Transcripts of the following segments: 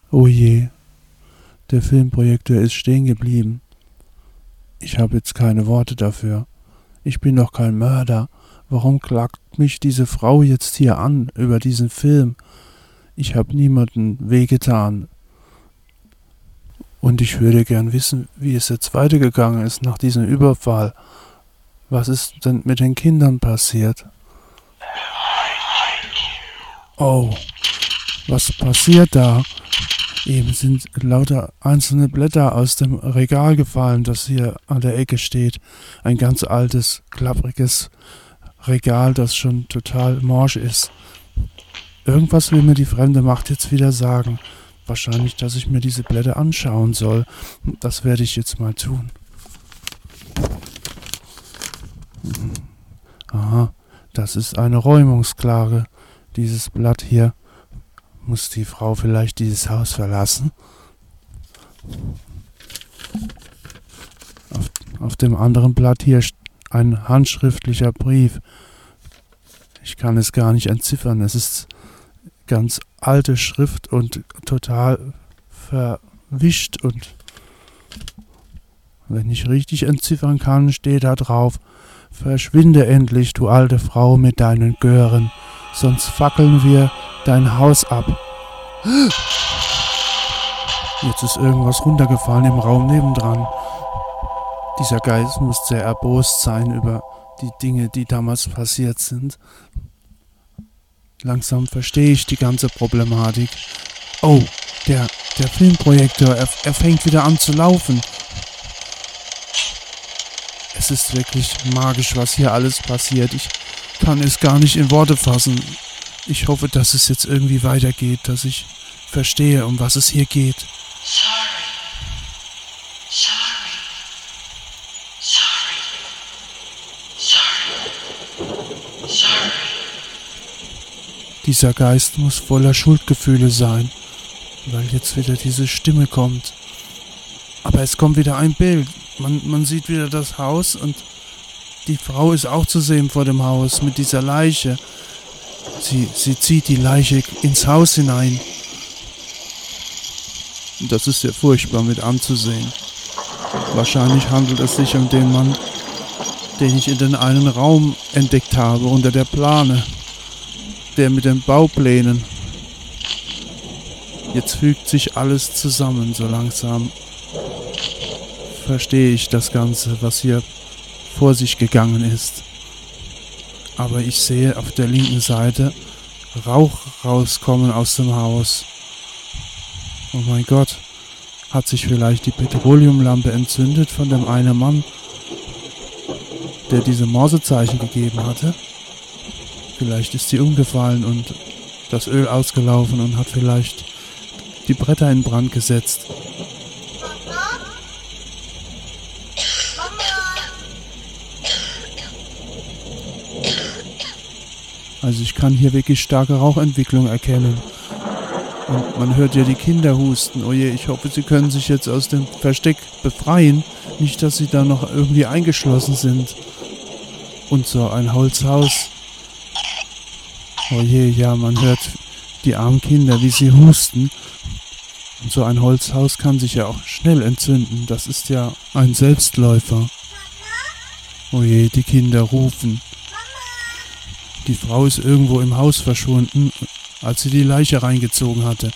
Oh je, der Filmprojektor ist stehen geblieben. Ich habe jetzt keine Worte dafür. Ich bin doch kein Mörder. Warum klagt mich diese Frau jetzt hier an über diesen Film? Ich habe niemandem wehgetan. Und ich würde gern wissen, wie es jetzt weitergegangen ist nach diesem Überfall. Was ist denn mit den Kindern passiert? Oh, was passiert da? Eben sind lauter einzelne Blätter aus dem Regal gefallen, das hier an der Ecke steht. Ein ganz altes, klappriges Regal, das schon total morsch ist. Irgendwas will mir die fremde Macht jetzt wieder sagen. Wahrscheinlich, dass ich mir diese Blätter anschauen soll. Das werde ich jetzt mal tun. Aha, das ist eine Räumungsklage. Dieses Blatt hier. Muss die Frau vielleicht dieses Haus verlassen? Auf dem anderen Blatt hier ein handschriftlicher Brief. Ich kann es gar nicht entziffern. Es ist ganz alte Schrift und total verwischt. Und wenn ich richtig entziffern kann, steht da drauf: Verschwinde endlich, du alte Frau, mit deinen Gören, sonst fackeln wir dein Haus ab. Jetzt ist irgendwas runtergefallen im Raum nebendran. Dieser Geist muss sehr erbost sein über die Dinge, die damals passiert sind. Langsam verstehe ich die ganze Problematik. Oh, der Filmprojektor, er fängt wieder an zu laufen. Es ist wirklich magisch, was hier alles passiert. Ich kann es gar nicht in Worte fassen. Ich hoffe, dass es jetzt irgendwie weitergeht, dass ich verstehe, um was es hier geht. Sorry. Dieser Geist muss voller Schuldgefühle sein, weil jetzt wieder diese Stimme kommt. Aber es kommt wieder ein Bild. Man sieht wieder das Haus und die Frau ist auch zu sehen vor dem Haus mit dieser Leiche. Sie zieht die Leiche ins Haus hinein. Das ist sehr furchtbar mit anzusehen. Wahrscheinlich handelt es sich um den Mann, den ich in den einen Raum entdeckt habe, unter der Plane. Der mit den Bauplänen. Jetzt fügt sich alles zusammen, so langsam verstehe ich das Ganze, was hier vor sich gegangen ist. Aber ich sehe auf der linken Seite Rauch rauskommen aus dem Haus. Oh mein Gott, hat sich vielleicht die Petroleumlampe entzündet von dem einen Mann, der diese Morsezeichen gegeben hatte? Vielleicht ist sie umgefallen und das Öl ausgelaufen und hat vielleicht die Bretter in Brand gesetzt. Also ich kann hier wirklich starke Rauchentwicklung erkennen. Und man hört ja die Kinder husten. Oh je, ich hoffe, sie können sich jetzt aus dem Versteck befreien. Nicht, dass sie da noch irgendwie eingeschlossen sind. Und so ein Holzhaus. Oh je, ja, man hört die armen Kinder, wie sie husten. Und so ein Holzhaus kann sich ja auch schnell entzünden. Das ist ja ein Selbstläufer. Oh je, die Kinder rufen. Die Frau ist irgendwo im Haus verschwunden, als sie die Leiche reingezogen hatte.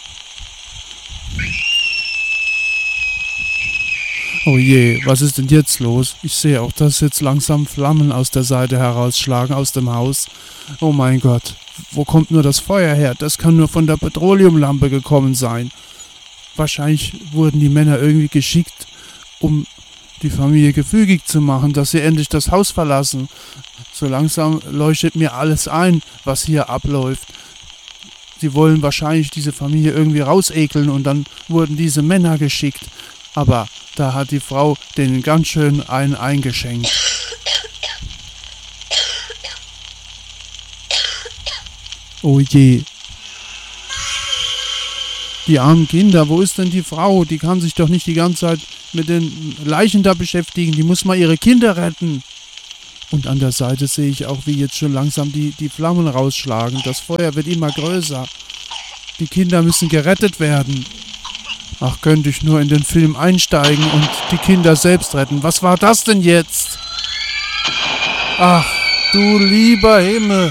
Oh je, was ist denn jetzt los? Ich sehe auch, dass jetzt langsam Flammen aus der Seite herausschlagen, aus dem Haus. Oh mein Gott, wo kommt nur das Feuer her? Das kann nur von der Petroleumlampe gekommen sein. Wahrscheinlich wurden die Männer irgendwie geschickt, um die Familie gefügig zu machen, dass sie endlich das Haus verlassen. So langsam leuchtet mir alles ein, was hier abläuft. Sie wollen wahrscheinlich diese Familie irgendwie rausekeln und dann wurden diese Männer geschickt. Aber da hat die Frau denen ganz schön einen eingeschenkt. Oh je. Die armen Kinder, wo ist denn die Frau? Die kann sich doch nicht die ganze Zeit mit den Leichen da beschäftigen. Die muss mal ihre Kinder retten. Und an der Seite sehe ich auch, wie jetzt schon langsam die Flammen rausschlagen. Das Feuer wird immer größer. Die Kinder müssen gerettet werden. Ach, könnte ich nur in den Film einsteigen und die Kinder selbst retten. Was war das denn jetzt? Ach, du lieber Himmel.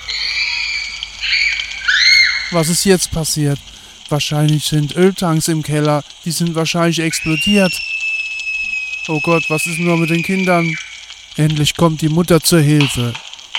Was ist jetzt passiert? Wahrscheinlich sind Öltanks im Keller. Die sind wahrscheinlich explodiert. Oh Gott, was ist nur mit den Kindern? Endlich kommt die Mutter zur Hilfe.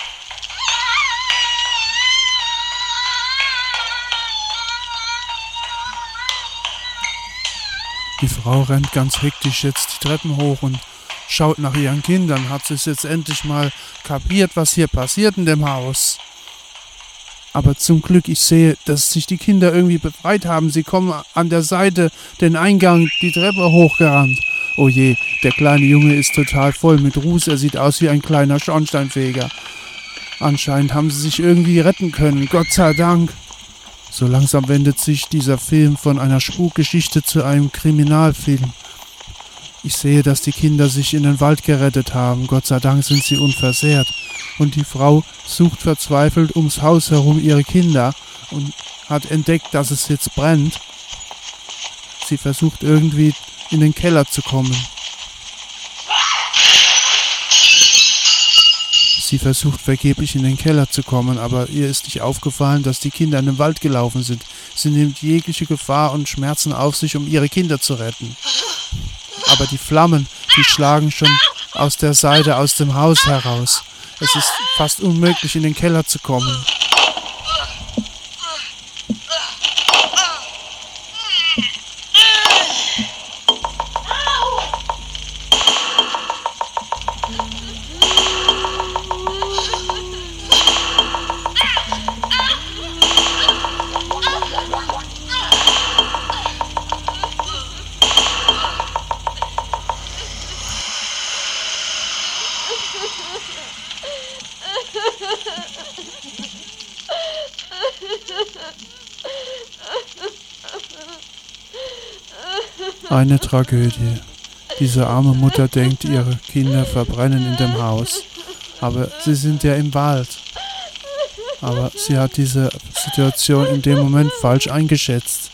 Die Frau rennt ganz hektisch jetzt die Treppen hoch und schaut nach ihren Kindern. Hat sie es jetzt endlich mal kapiert, was hier passiert in dem Haus? Aber zum Glück, ich sehe, dass sich die Kinder irgendwie befreit haben. Sie kommen an der Seite den Eingang die Treppe hochgerannt. Oh je, der kleine Junge ist total voll mit Ruß. Er sieht aus wie ein kleiner Schornsteinfeger. Anscheinend haben sie sich irgendwie retten können. Gott sei Dank. So langsam wendet sich dieser Film von einer Spukgeschichte zu einem Kriminalfilm. Ich sehe, dass die Kinder sich in den Wald gerettet haben. Gott sei Dank sind sie unversehrt. Und die Frau sucht verzweifelt ums Haus herum ihre Kinder und hat entdeckt, dass es jetzt brennt. Sie versucht irgendwie in den Keller zu kommen. Sie versucht vergeblich in den Keller zu kommen, aber ihr ist nicht aufgefallen, dass die Kinder in den Wald gelaufen sind. Sie nimmt jegliche Gefahr und Schmerzen auf sich, um ihre Kinder zu retten. Aber die Flammen, die schlagen schon aus der Seite aus dem Haus heraus. Es ist fast unmöglich, in den Keller zu kommen. Eine Tragödie. Diese arme Mutter denkt, ihre Kinder verbrennen in dem Haus. Aber sie sind ja im Wald. Aber sie hat diese Situation in dem Moment falsch eingeschätzt.